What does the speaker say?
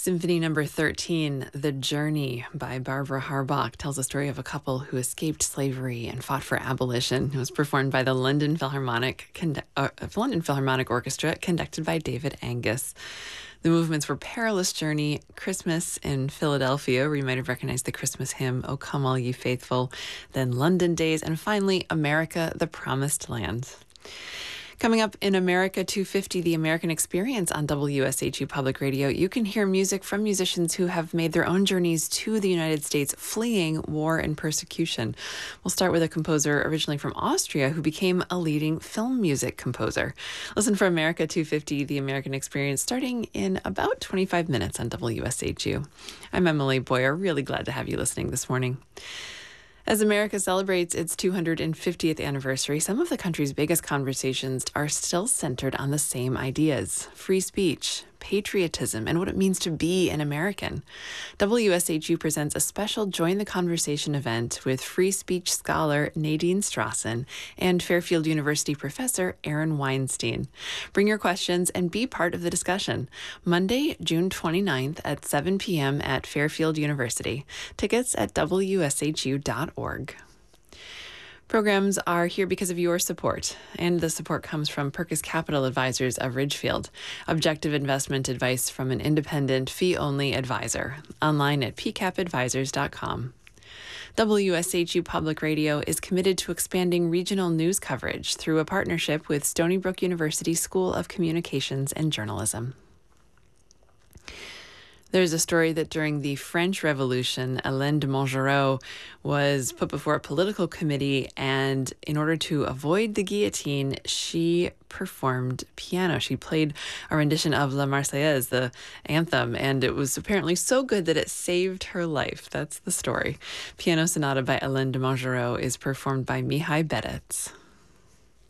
Symphony Number 13, The Journey by Barbara Harbach, tells the story of a couple who escaped slavery and fought for abolition. It was performed by the London Philharmonic Orchestra, conducted by David Angus. The movements were Perilous Journey, Christmas in Philadelphia, where you might have recognized the Christmas hymn, O Come All Ye Faithful, then London Days, and finally, America, the Promised Land. Coming up in America 250, the American Experience on WSHU Public Radio, you can hear music from musicians who have made their own journeys to the United States fleeing war and persecution. We'll start with a composer originally from Austria who became a leading film music composer. Listen for America 250, the American Experience, starting in about 25 minutes on WSHU. I'm Emily Boyer, really glad to have you listening this morning. As America celebrates its 250th anniversary, some of the country's biggest conversations are still centered on the same ideas: free speech, patriotism, and what it means to be an American. WSHU presents a special Join the Conversation event with free speech scholar Nadine Strawson and Fairfield University professor Aaron Weinstein. Bring your questions and be part of the discussion. Monday, June 29th at 7 p.m. at Fairfield University. Tickets at wshu.org. Programs are here because of your support, and the support comes from Perkus Capital Advisors of Ridgefield, objective investment advice from an independent, fee-only advisor. Online at pcapadvisors.com. WSHU Public Radio is committed to expanding regional news coverage through a partnership with Stony Brook University School of Communications and Journalism. There's a story that during the French Revolution, Hélène de Montgeroux was put before a political committee, and in order to avoid the guillotine, she performed piano. She played a rendition of La Marseillaise, the anthem, and it was apparently so good that it saved her life. That's the story. Piano Sonata by Hélène de Montgeroux is performed by Mihai Bedets.